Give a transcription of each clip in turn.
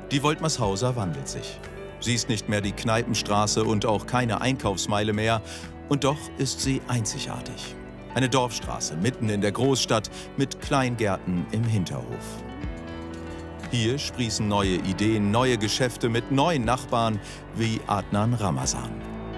Die Woltmershauser wandelt sich. Sie ist nicht mehr die Kneipenstraße und auch keine Einkaufsmeile mehr. Und doch ist sie einzigartig. Eine Dorfstraße mitten in der Großstadt mit Kleingärten im Hinterhof. Hier sprießen neue Ideen, neue Geschäfte mit neuen Nachbarn wie Adnan Ramazan.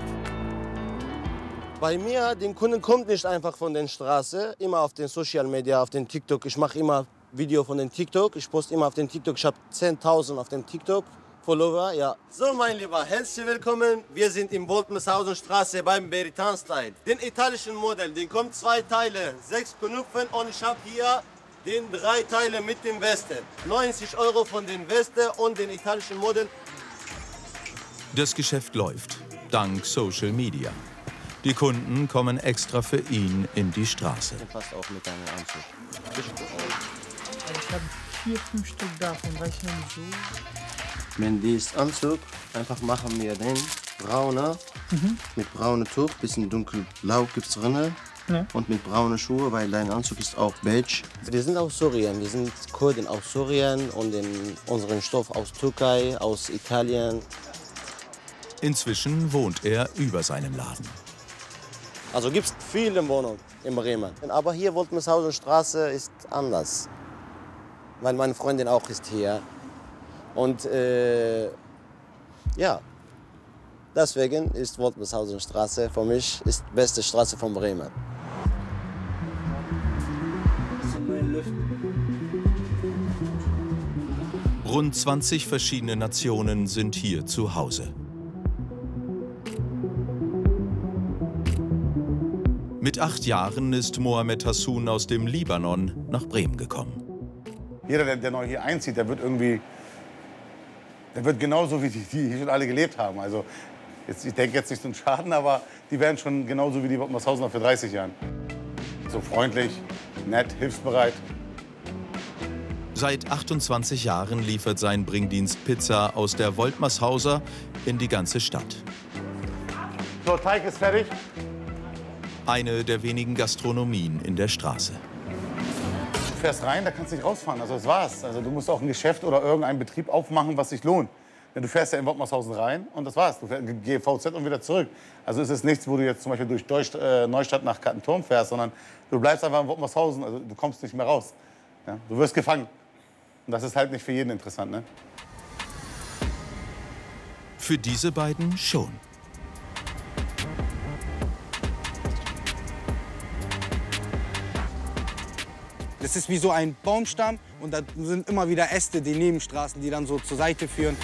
Bei mir, den Kunden kommt nicht einfach von der Straße, immer auf den Social Media, auf den TikTok. Ich mache immer Video von den TikTok, ich poste immer auf den TikTok. Ich habe 10.000 auf den TikTok Follower, ja. So, mein Lieber, herzlich willkommen. Wir sind in Woltmershausenstraße beim Beritan Style. Den italischen Modell, den kommt 2 Teile, 6 Knöpfen und ich habe hier den 3 Teile mit dem Weste. 90 € von den Weste und den italischen Modell. Das Geschäft läuft, dank Social Media. Die Kunden kommen extra für ihn in die Straße. Passt auch mit deinem Anzug. Ich habe 4, 5 Stück davon, reichen so. Wenn dieses Anzug, einfach machen wir den brauner, mit braunem Tuch, bisschen dunkelblau gibt's drin. Ja. Und mit braunen Schuhe, weil dein Anzug ist auch beige. Wir sind aus Syrien, wir sind Kurden aus Syrien und unseren Stoff aus Türkei, aus Italien. Inzwischen wohnt er über seinem Laden. Also gibt es viele Wohnungen in Bremen. Aber hier Woltmershausenstraße ist anders, weil meine Freundin auch ist hier. Und ja, deswegen ist Woltmershausenstraße für mich die beste Straße von Bremen. Rund 20 verschiedene Nationen sind hier zu Hause. Mit 8 Jahren ist Mohamed Hassoun aus dem Libanon nach Bremen gekommen. Jeder, der neu hier einzieht, der wird genauso wie die hier schon alle gelebt haben. Also ich denke jetzt nicht so einen Schaden, aber die werden schon genauso wie die Woltmershausener für 30 Jahren. So freundlich, nett, hilfsbereit. Seit 28 Jahren liefert sein Bringdienst Pizza aus der Woltmershauser in die ganze Stadt. So, Teig ist fertig. Eine der wenigen Gastronomien in der Straße. Du fährst rein, da kannst du nicht rausfahren. Also das war's. Also du musst auch ein Geschäft oder irgendeinen Betrieb aufmachen, was sich lohnt. Denn du fährst ja in Woltmershausen rein und das war's. Du fährst GVZ und wieder zurück. Also es ist nichts, wo du jetzt zum Beispiel durch Neustadt nach Kattenturm fährst, sondern du bleibst einfach in Woltmershausen. Also du kommst nicht mehr raus. Ja? Du wirst gefangen. Und das ist halt nicht für jeden interessant, ne? Für diese beiden schon. Das ist wie so ein Baumstamm und da sind immer wieder Äste, die Nebenstraßen, die dann so zur Seite führen.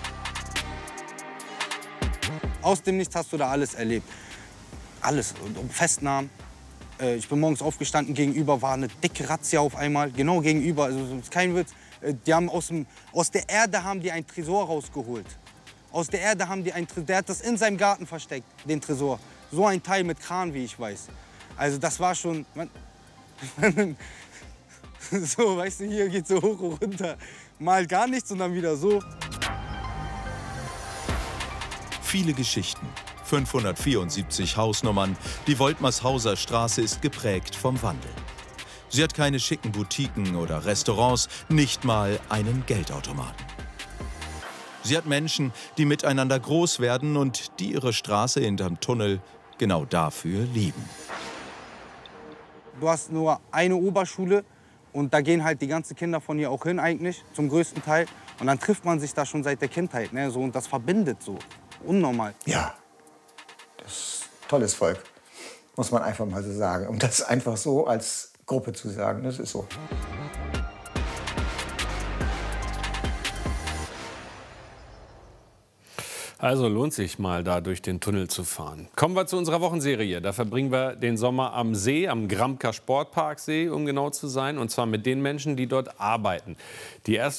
Aus dem Nichts hast du da alles erlebt. Alles. Festnahmen. Ich bin morgens aufgestanden, gegenüber war eine dicke Razzia auf einmal. Genau gegenüber, also das ist kein Witz. Die haben aus der Erde haben die einen Tresor rausgeholt. Aus der Erde haben die einen Tresor, der hat das in seinem Garten versteckt, den Tresor. So ein Teil mit Kran, wie ich weiß. Also das war schon... So, weißt du, hier geht so hoch und runter. Mal gar nichts und dann wieder so. Viele Geschichten, 574 Hausnummern. Die Woltmershauser Straße ist geprägt vom Wandel. Sie hat keine schicken Boutiquen oder Restaurants, nicht mal einen Geldautomaten. Sie hat Menschen, die miteinander groß werden und die ihre Straße hinterm Tunnel genau dafür lieben. Du hast nur eine Oberschule. Und da gehen halt die ganzen Kinder von hier auch hin eigentlich, zum größten Teil. Und dann trifft man sich da schon seit der Kindheit, ne? So, und das verbindet so. Unnormal. Ja, das ist ein tolles Volk, muss man einfach mal so sagen. Um das einfach so als Gruppe zu sagen, das ist so. Also lohnt sich mal, da durch den Tunnel zu fahren. Kommen wir zu unserer Wochenserie. Da verbringen wir den Sommer am See, am Gramka Sportparksee, um genau zu sein. Und zwar mit den Menschen, die dort arbeiten. Die erste